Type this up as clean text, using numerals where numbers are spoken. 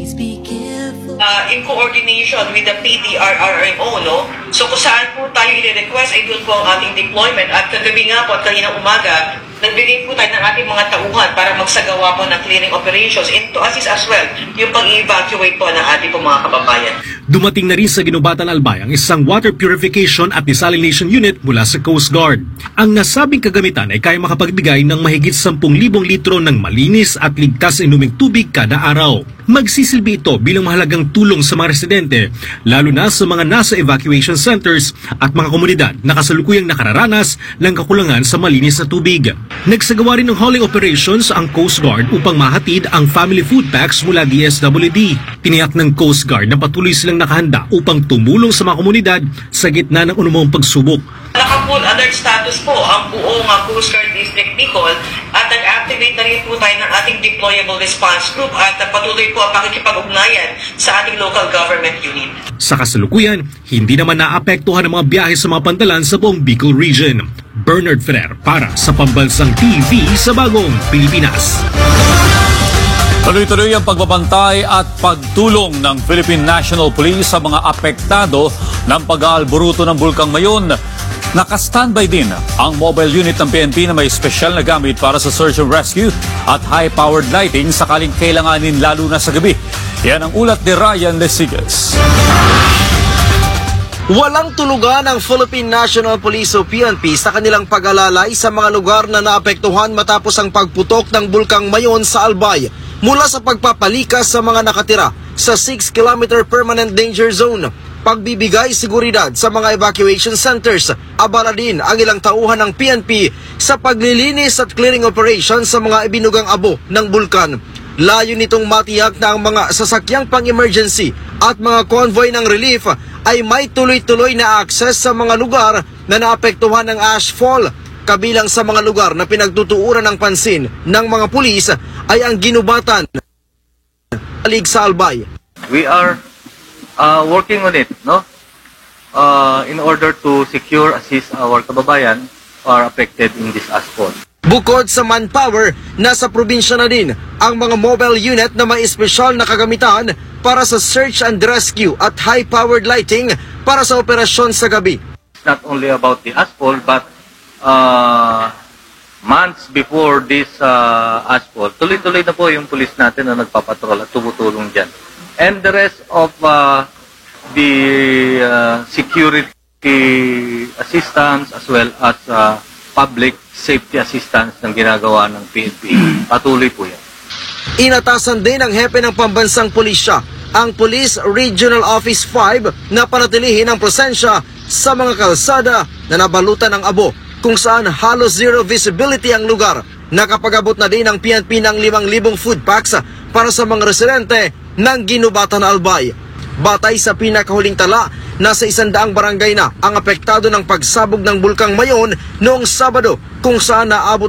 In coordination with the PDRRMO, no? So kung saan po tayo i-request ay doon po ang ating deployment at kagabi nga po at kaninang umaga, nagbigay po tayo ng ating mga tauhan para magsagawa po ng clearing operations and to assist as well yung pag-evacuate po ng ating po mga kababayan. Dumating na rin sa Ginubatan Albay ang isang water purification at desalination unit mula sa Coast Guard. Ang nasabing kagamitan ay kaya makapagbigay ng mahigit 10,000 litro ng malinis at ligtas na inuming tubig kada araw. Magsisilbi ito bilang mahalagang tulong sa mga residente, lalo na sa mga nasa evacuation centers at mga komunidad na kasalukuyang nakararanas ng kakulangan sa malinis na tubig. Nagsagawa rin ng hauling operations ang Coast Guard upang mahatid ang family food packs mula DSWD. Tiniyak ng Coast Guard na patuloy silang nakahanda upang tumulong sa mga komunidad sa gitna ng anumang pagsubok. Naka-full alert status po ang buong Coast Guard District Bicol at nag-activate na rin po tayo ng ating deployable response group at patuloy po ang pakikipag-ugnayan sa ating local government unit. Sa kasalukuyan, hindi naman naapektuhan ang mga biyahe sa mga pantalan sa buong Bicol Region. Bernard Ferrer para sa Pambansang TV sa Bagong Pilipinas. Tuloy-tuloy ang pagbabantay at pagtulong ng Philippine National Police sa mga apektado ng pag-aalboruto ng Bulkang Mayon. Naka-standby din ang mobile unit ng PNP na may espesyal na gamit para sa search and rescue at high-powered lighting sakaling kailanganin lalo na sa gabi. Yan ang ulat ni Ryan Lesigas. Walang tulugan ang Philippine National Police o PNP sa kanilang pag-alalay sa mga lugar na naapektuhan matapos ang pagputok ng Bulkang Mayon sa Albay mula sa pagpapalikas sa mga nakatira sa 6-kilometer permanent danger zone. Pagbibigay seguridad sa mga evacuation centers, abala din ang ilang tauhan ng PNP sa paglilinis at clearing operation sa mga ibinugang abo ng bulkan. Layo nitong matiyak na ang mga sasakyang pang-emergency at mga convoy ng relief ay may tuloy-tuloy na access sa mga lugar na naapektuhan ng ashfall. Kabilang sa mga lugar na pinagtutuuran ng pansin ng mga pulis ay ang Ginubatan, Alig sa Albay. We are working on it, no? In order to secure, assist our kababayan who are affected in this ashfall. Bukod sa manpower, nasa probinsya na din ang mga mobile unit na may espesyal na kagamitan para sa search and rescue at high-powered lighting para sa operasyon sa gabi. It's not only about the ashfall, but months before this ashfall, tuloy-tuloy na po yung police natin na nagpapatrol at tumutulong dyan. And the rest of the security assistance as well as public safety assistance ng ginagawa ng PNP. Patuloy po yan. Inatasan din ng hepe ng pambansang pulisya, ang Police Regional Office 5 na panatilihin ang presensya sa mga kalsada na nabalutan ng abo kung saan halos zero visibility ang lugar. Nakapag-abot na din ang PNP ng 5,000 food packs para sa mga residente ng Ginubatan Albay. Batay sa pinakahuling tala, nasa 100 barangay na ang apektado ng pagsabog ng Bulkang Mayon noong Sabado kung saan naabot